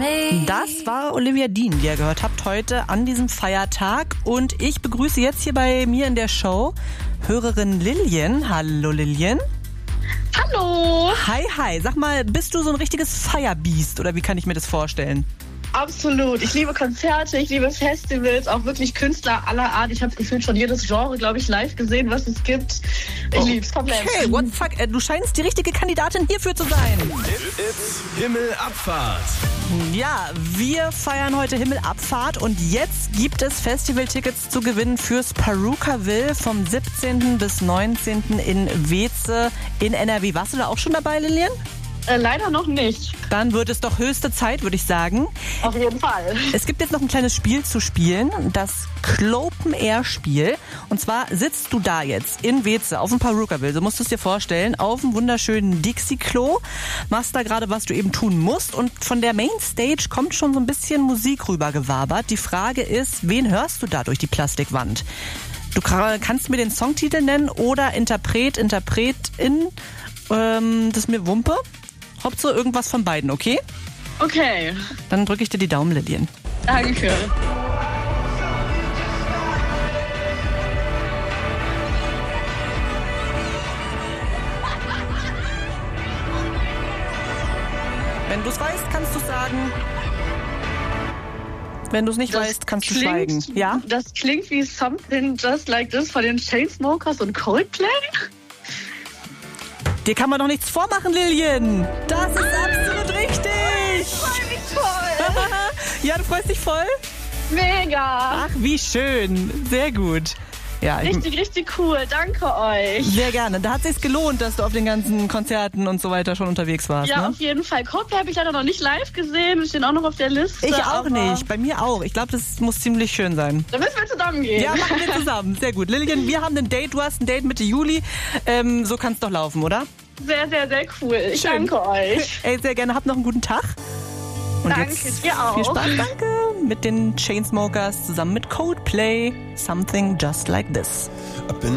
Das war Olivia Dean, die ihr gehört habt heute an diesem Feiertag. Und ich begrüße jetzt hier bei mir in der Show Hörerin Lilian. Hallo Lilian. Hallo. Hi. Sag mal, bist du so ein richtiges Feierbiest oder wie kann ich mir das vorstellen? Absolut. Ich liebe Konzerte, ich liebe Festivals, auch wirklich Künstler aller Art. Ich habe gefühlt schon jedes Genre, glaube ich, live gesehen, was es gibt. Ich lieb's komplett. Okay, what the fuck? Du scheinst die richtige Kandidatin hierfür zu sein. It's Himmelabfahrt. Ja, wir feiern heute Himmelabfahrt und jetzt gibt es Festivaltickets zu gewinnen fürs Perukaville vom 17. bis 19. in Weeze in NRW. Warst du da auch schon dabei, Lilian? Leider noch nicht. Dann wird es doch höchste Zeit, würde ich sagen. Auf jeden Fall. Es gibt jetzt noch ein kleines Spiel zu spielen, das Clopen-Air-Spiel. Und zwar sitzt du da jetzt in Weeze auf dem Perukaville, so musst du es dir vorstellen, auf dem wunderschönen Dixie-Klo, machst da gerade, was du eben tun musst und von der Mainstage kommt schon so ein bisschen Musik rübergewabert. Die Frage ist, wen hörst du da durch die Plastikwand? Du kannst mir den Songtitel nennen oder Interpretin, das ist mir Wumpe. Hauptsache irgendwas von beiden, okay? Okay. Dann drücke ich dir die Daumen, Lilian. Danke. Wenn du es weißt, kannst du es sagen. Wenn du es nicht weißt, kannst du schweigen. Ja? Das klingt wie Something Just Like This von den Chainsmokers und Coldplay. Dir kann man doch nichts vormachen, Lilian. Das ist absolut richtig. Ich freue mich voll. Ja, du freust dich voll? Mega. Ach, wie schön. Sehr gut. Ja, Richtig cool. Danke euch. Sehr gerne. Da hat es sich gelohnt, dass du auf den ganzen Konzerten und so weiter schon unterwegs warst. Ja, ne? auf jeden Fall. Coldplay habe ich leider noch nicht live gesehen. Wir stehen auch noch auf der Liste. Ich auch nicht. Bei mir auch. Ich glaube, das muss ziemlich schön sein. Da müssen wir zusammen gehen. Ja, machen wir zusammen. Sehr gut. Lilian, wir haben ein Date. Du hast ein Date Mitte Juli. So kann es doch laufen, oder? Sehr cool. Ich danke euch. Ey, sehr gerne. Habt noch einen guten Tag. Und Danke, jetzt dir auch. Viel Spaß. Danke. Mit den Chainsmokers zusammen mit Coldplay. Something Just Like This.